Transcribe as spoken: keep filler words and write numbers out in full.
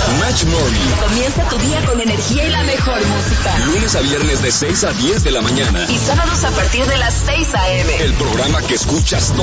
Match Morning. Comienza tu día con energía y la mejor música. Lunes a viernes de seis a diez de la mañana. Y sábados a partir de las seis a eme. El programa que escuchas